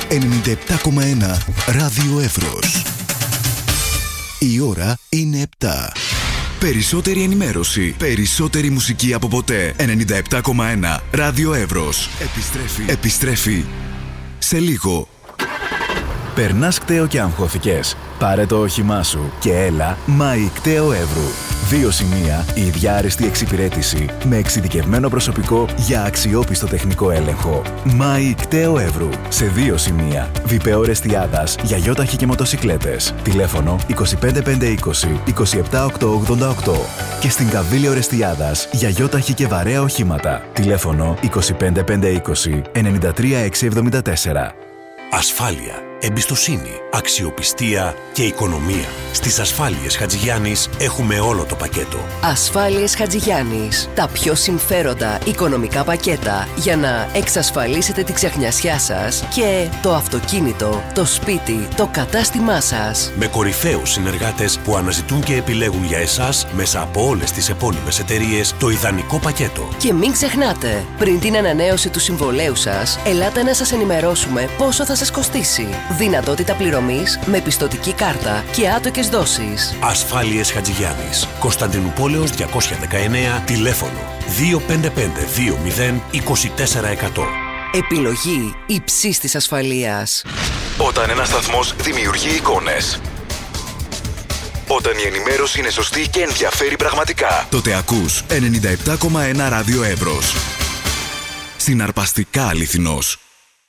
97,1 Ράδιο Εύρος. Η ώρα είναι 7. Περισσότερη ενημέρωση, περισσότερη μουσική από ποτέ. 97,1 Ράδιο Εύρος. Επιστρέφει σε λίγο. Περνάς κταίο και αγχώθηκες? Πάρε το όχημά σου και έλα ΜΑΗ Κταίο Εύρου. 2 σημεία, η ίδια άριστη εξυπηρέτηση με εξειδικευμένο προσωπικό για αξιόπιστο τεχνικό έλεγχο. ΜΑΗ Κταίο Εύρου. Σε 2 σημεία. Βιπεό Ρεστιάδας για γιόταχη και μοτοσικλέτες. Τηλέφωνο 25520 27888. Και στην Καβίλιο Ρεστιάδας για γιόταχη και βαρέα οχήματα. Τηλέφωνο 25520 93674. Ασφάλεια, εμπιστοσύνη, αξιοπιστία και οικονομία. Στις Ασφάλειες Χατζηγιάννης έχουμε όλο το πακέτο. Ασφάλειες Χατζηγιάννης. Τα πιο συμφέροντα οικονομικά πακέτα για να εξασφαλίσετε τη ξεχνιασιά σας και το αυτοκίνητο, το σπίτι, το κατάστημά σας. Με κορυφαίους συνεργάτες που αναζητούν και επιλέγουν για εσάς μέσα από όλες τις επώνυμες εταιρείες το ιδανικό πακέτο. Και μην ξεχνάτε, πριν την ανανέωση του συμβολέου σας, ελάτε να σας ενημερώσουμε πόσο θα σας κοστίσει. Δυνατότητα πληρωμής με πιστωτική κάρτα και άτοκες δόσεις. Ασφάλειες Χατζηγιάννης. Κωνσταντινούπολεως 219, τηλέφωνο 25520 2400. Επιλογή υψής της ασφαλείας. Όταν ένας σταθμός δημιουργεί εικόνες, όταν η ενημέρωση είναι σωστή και ενδιαφέρει πραγματικά, τότε ακούς 97,1 Ράδιο Εύρος. Συναρπαστικά αληθινός.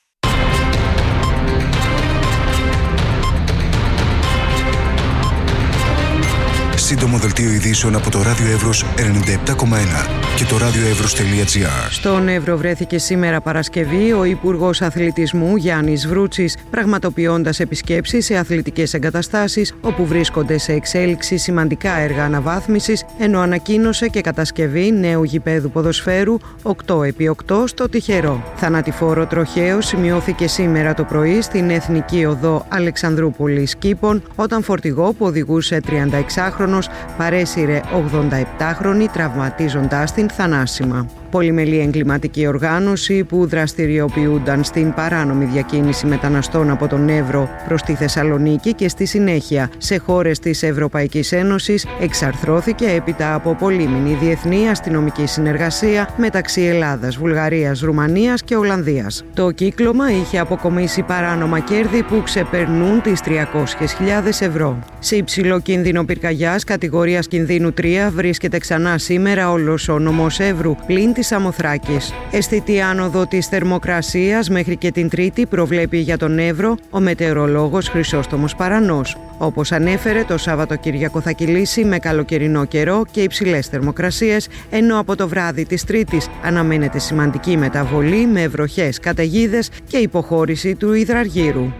Σύντομο δελτίο ειδήσεων από το Ράδιο Εύρος 97,1 και το radioevros.gr. Στον Εύρο βρέθηκε σήμερα Παρασκευή ο Υπουργός Αθλητισμού Γιάννης Βρούτσης, πραγματοποιώντας επισκέψεις σε αθλητικές εγκαταστάσεις όπου βρίσκονται σε εξέλιξη σημαντικά έργα αναβάθμισης, ενώ ανακοίνωσε και κατασκευή νέου γηπέδου ποδοσφαίρου 8x8 στο Τυχερό. Θανατηφόρο τροχαίο σημειώθηκε σήμερα το πρωί στην Εθνική Οδό Αλεξανδρούπολης Κήπων, όταν φορτηγό που οδηγούσε 36χρονος παρέσυρε 87χρονη, τραυματίζοντάς την θανάσιμα. Πολυμελή εγκληματική οργάνωση που δραστηριοποιούνταν στην παράνομη διακίνηση μεταναστών από τον Εύρο προς τη Θεσσαλονίκη και στη συνέχεια σε χώρες της Ευρωπαϊκής Ένωσης εξαρθρώθηκε έπειτα από πολύμηνη διεθνή αστυνομική συνεργασία μεταξύ Ελλάδας, Βουλγαρίας, Ρουμανίας και Ολλανδίας. Το κύκλωμα είχε αποκομίσει παράνομα κέρδη που ξεπερνούν τις 300.000 ευρώ. Σε υψηλό κίνδυνο πυρκαγιάς κατηγορίας κινδύνου 3 βρίσκεται ξανά σήμερα όλος ο νομός Εύρου, πλην της Σαμοθράκης. Αισθητή άνοδο της θερμοκρασίας μέχρι και την Τρίτη προβλέπει για τον Εύρο ο μετεωρολόγος Χρυσόστομος Παρανός. Όπως ανέφερε, το Σαββατοκύριακο θα κυλήσει με καλοκαιρινό καιρό και υψηλές θερμοκρασίες, ενώ από το βράδυ της Τρίτης αναμένεται σημαντική μεταβολή με βροχές, καταιγίδες και υποχώρηση του υδραργύρου.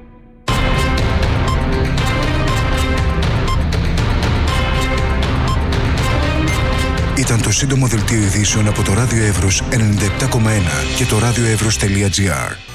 Ήταν το σύντομο δελτίο ειδήσεων από το Ράδιο Εύρος 97,1 και το radioevros.gr.